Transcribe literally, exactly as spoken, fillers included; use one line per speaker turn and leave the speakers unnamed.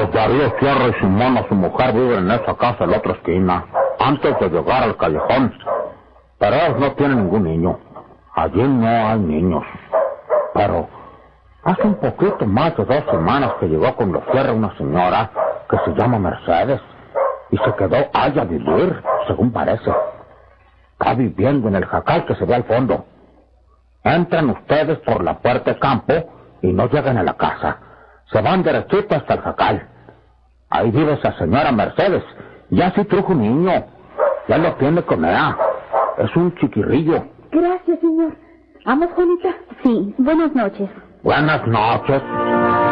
Darío Fierro y Simona, su mujer, viven en esa casa en la otra esquina, antes de llegar al callejón. Pero ellos no tienen ningún niño. Allí no hay niños. Pero hace un poquito más de dos semanas que llegó con los Fierro una señora que se llama Mercedes y se quedó allá a vivir, según parece. Está viviendo en el jacal que se ve al fondo. Entran ustedes por la puerta de campo y no llegan a la casa. Se van derechito hasta el jacal. Ahí vive esa señora Mercedes. Ya sí trajo un niño. Ya lo tiene con ella. Es un chiquirrillo.
Gracias, señor. ¿Vamos, Juanita?
Sí, buenas noches.
Buenas noches.